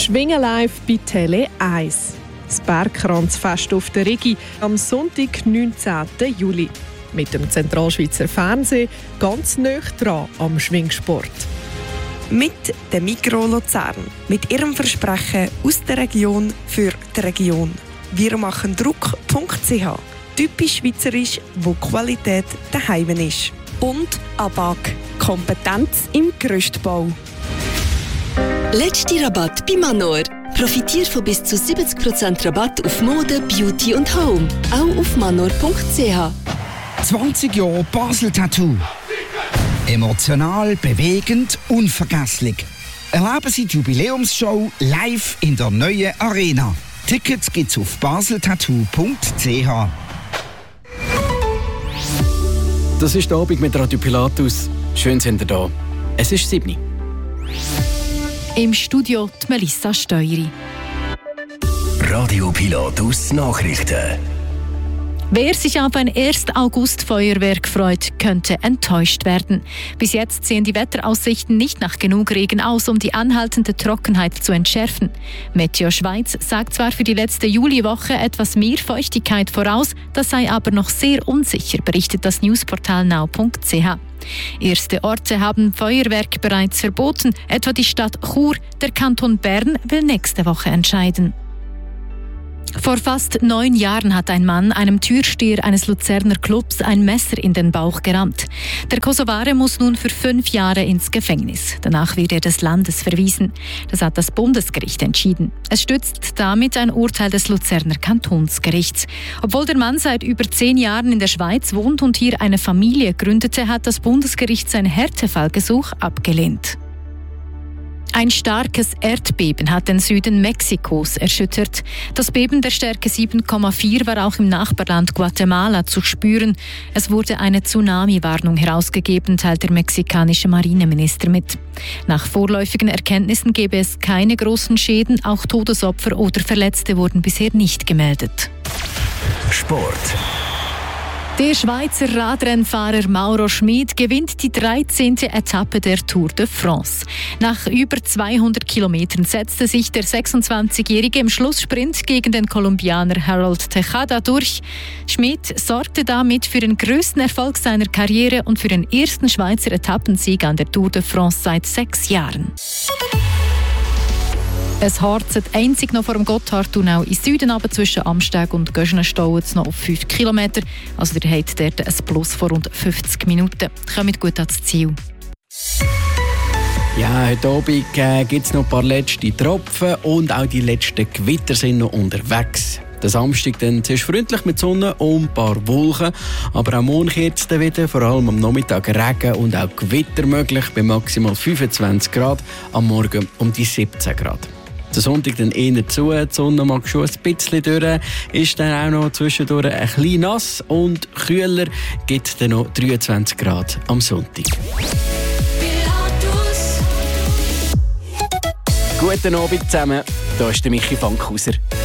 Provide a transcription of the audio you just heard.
Schwingen live bei Tele 1. Das Bergkranzfest auf der Rigi am Sonntag, 19. Juli. Mit dem Zentralschweizer Fernsehen ganz nah dran am Schwingsport. Mit der Migros Luzern. Mit ihrem Versprechen aus der Region für die Region. Wir machen Druck.ch. Typisch schweizerisch, wo Qualität daheim ist. Und ABAG. Kompetenz im Gerüstbau. Letzte Rabatt bei Manor. Profitiert von bis zu 70% Rabatt auf Mode, Beauty und Home. Auch auf manor.ch. 20 Jahre Basel Tattoo. Emotional, bewegend, unvergesslich. Erleben Sie die Jubiläumsshow live in der neuen Arena. Tickets gibt's auf baseltattoo.ch. Das ist der Abend mit Radio Pilatus. Schön sind ihr da. Es ist 7. Im Studio die Melissa Steueri. Radio Pilatus Nachrichten. Wer sich auf ein 1. August-Feuerwerk freut, könnte enttäuscht werden. Bis jetzt sehen die Wetteraussichten nicht nach genug Regen aus, um die anhaltende Trockenheit zu entschärfen. Meteo Schweiz sagt zwar für die letzte Juliwoche etwas mehr Feuchtigkeit voraus, das sei aber noch sehr unsicher, berichtet das Newsportal now.ch. Erste Orte haben Feuerwerk bereits verboten, etwa die Stadt Chur. Der Kanton Bern will nächste Woche entscheiden. Vor fast 9 Jahren hat ein Mann einem Türsteher eines Luzerner Clubs ein Messer in den Bauch gerammt. Der Kosovare muss nun für 5 Jahre ins Gefängnis. Danach wird er des Landes verwiesen. Das hat das Bundesgericht entschieden. Es stützt damit ein Urteil des Luzerner Kantonsgerichts. Obwohl der Mann seit über 10 Jahren in der Schweiz wohnt und hier eine Familie gründete, hat das Bundesgericht sein Härtefallgesuch abgelehnt. Ein starkes Erdbeben hat den Süden Mexikos erschüttert. Das Beben der Stärke 7,4 war auch im Nachbarland Guatemala zu spüren. Es wurde eine Tsunami-Warnung herausgegeben, teilt der mexikanische Marineminister mit. Nach vorläufigen Erkenntnissen gäbe es keine großen Schäden, auch Todesopfer oder Verletzte wurden bisher nicht gemeldet. Sport. Der Schweizer Radrennfahrer Mauro Schmid gewinnt die 13. Etappe der Tour de France. Nach über 200 Kilometern setzte sich der 26-Jährige im Schlusssprint gegen den Kolumbianer Harold Tejada durch. Schmid sorgte damit für den größten Erfolg seiner Karriere und für den ersten Schweizer Etappensieg an der Tour de France seit 6 Jahren. Es harzt einzig noch vor dem Gotthardtunnel in Süden, aber zwischen Amsteg und Göschenen staut es noch auf 5 Kilometer. Also ihr habt dort ein Plus von rund 50 Minuten. Kommt gut ans Ziel. Ja, heute Abend gibt es noch ein paar letzte Tropfen und auch die letzten Gewitter sind noch unterwegs. Der Samstag dann zuerst freundlich mit Sonne und ein paar Wolken, aber auch morgen kehrt es dann wieder, vor allem am Nachmittag Regen und auch Gewitter möglich bei maximal 25 Grad, am Morgen um die 17 Grad. Der Sonntag dann eher zu, die Sonne mag schon ein bisschen durch, ist dann auch noch zwischendurch ein bisschen nass und kühler, gibt dann noch 23 Grad am Sonntag. Guten Abend zusammen, hier ist der Michi Fankhauser.